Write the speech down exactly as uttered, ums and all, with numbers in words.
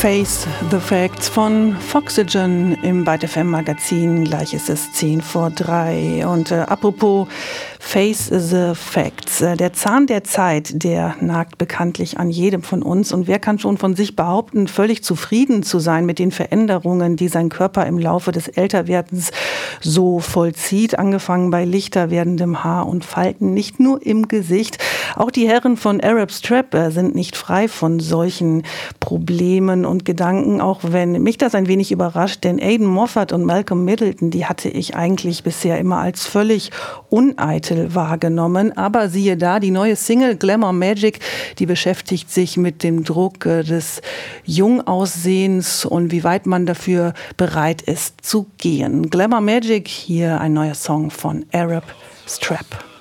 Face the Facts von Foxygen im Byte F M Magazin. Gleich ist es zehn vor drei. Und äh, apropos Face the Facts. Äh, der Zahn der Zeit, der nagt bekanntlich an jedem von uns. Und wer kann schon von sich behaupten, völlig zufrieden zu sein mit den Veränderungen, die sein Körper im Laufe des Älterwerdens so vollzieht? Angefangen bei lichter werdendem Haar und Falten, nicht nur im Gesicht. Auch die Herren von Arab Strap äh, sind nicht frei von solchen Problemen und Gedanken, auch wenn mich das ein wenig überrascht, denn Aidan Moffat und Malcolm Middleton, die hatte ich eigentlich bisher immer als völlig uneitel wahrgenommen, aber siehe da, die neue Single Glamour Magic, die beschäftigt sich mit dem Druck äh, des Jungaussehens und wie weit man dafür bereit ist zu gehen. Glamour Magic, hier ein neuer Song von Arab Strap.